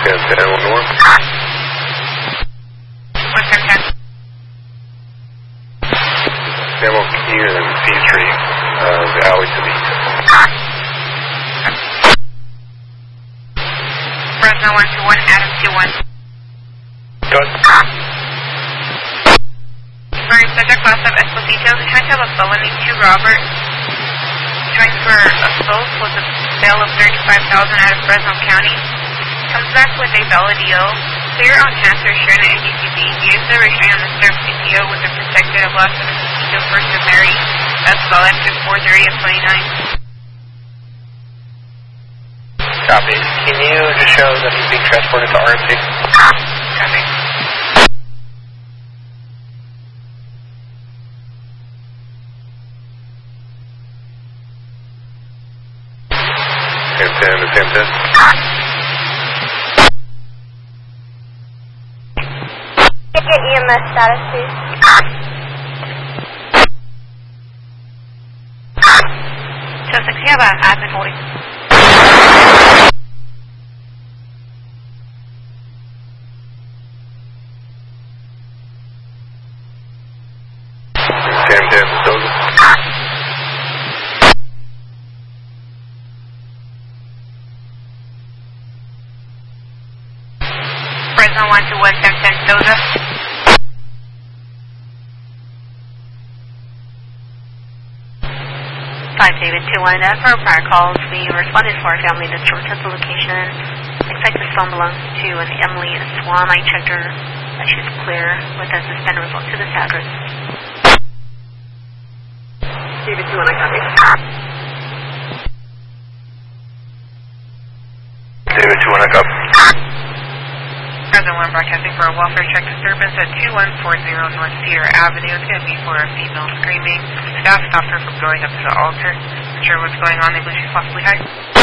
10-10 north. What's 10-10? Demo Key and Peachtree, the alley to the east. Fresno 121, Adam 21. Good. Sorry, subject class of Esposito, trying to have a felony to Robert, trying for assault with a bail of $35,000 out of Fresno County. Comes back with a valid EO, clear on cancer, sharing an ADCB. He is the restraint on the serve CPO with the protected of loss of Esposito First of Mary. That's valid to 4:30 of 29. Copy. Can you just show that he's being transported to RMC? Copy. Ten-10. Ticket EMS status, please. Just like, you have an admin holding. Fresno 121, 10-10 Sosa. David 21, for prior calls, we responded for our family to short test location. Looks like this phone belongs to an Emily Swan. I checked her, she's clear with a suspended result to this address. David 21, I copy. David 21, I copy. Fresno 1 broadcasting for a welfare check disturbance at 2140 North Cedar Avenue. It's going to be for a female screaming. Staff stopped her from going up to the altar. Not sure what's going on. They believe she's possibly high.